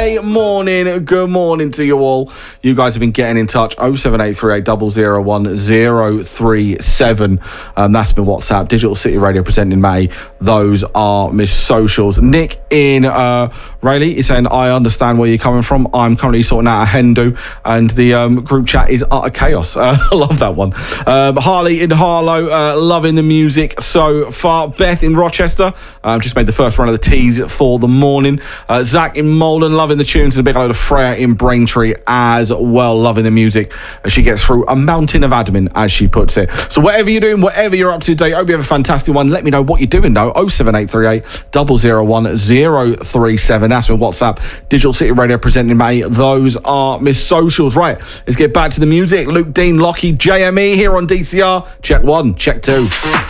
Friday morning. Good morning to you all. You guys have been getting in touch. 07838 001 037. That's been WhatsApp. Digital City Radio presenting May. Those are Miss Socials. Nick in Rayleigh is saying, I understand where you're coming from. I'm currently sorting out a Hindu and the group chat is utter chaos. I love that one. Harley in Harlow, loving the music so far. Beth in Rochester, just made the first run of the teas for the morning. Zach in Moulton, loving the tunes, and a big load of Freya in Braintree as well, loving the music as she gets through a mountain of admin, as she puts it. So whatever you're doing, whatever you're up to today, hope you have a fantastic one. Let me know what you're doing though. 07838 001 037. That's with WhatsApp. Digital City Radio presenting May. Those are Miss Socials. Right, let's get back to the music. Luke Dean, Lockie, JME here on DCR. Check 1, check 2.